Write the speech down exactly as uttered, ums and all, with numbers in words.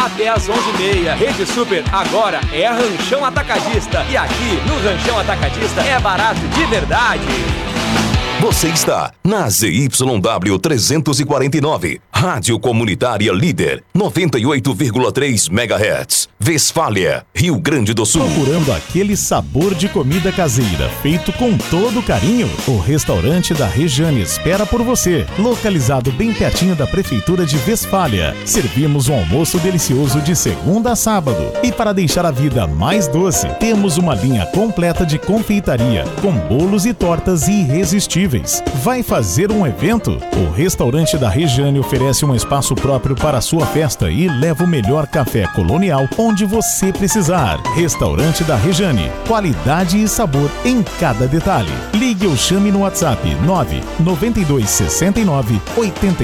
até às onze e meia. Rede Super agora é Ranchão Atacadista. E aqui no Ranchão Atacadista é barato de verdade. Você está na Z Y W trezentos e quarenta e nove, Rádio Comunitária Líder, noventa e oito vírgula três megahertz, Westfália, Rio Grande do Sul. Procurando aquele sabor de comida caseira, feito com todo carinho? O restaurante da Rejane espera por você, localizado bem pertinho da Prefeitura de Westfália. Servimos um almoço delicioso de segunda a sábado. E para deixar a vida mais doce, temos uma linha completa de confeitaria, com bolos e tortas irresistíveis. Vai fazer um evento? O restaurante da Rejane oferece um espaço próprio para a sua festa e leva o melhor café colonial onde você precisar. Restaurante da Rejane, qualidade e sabor em cada detalhe. Ligue ou chame no WhatsApp nove nove dois seis nove oito